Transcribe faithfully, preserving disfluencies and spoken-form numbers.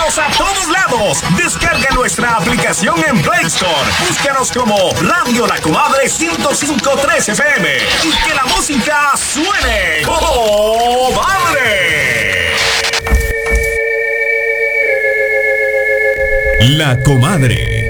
Síguenos a todos lados. Descarga nuestra aplicación en Play Store. Búscanos como Radio La Comadre ciento cinco punto tres F M. Y que la música suene. ¡Oh, madre! La Comadre.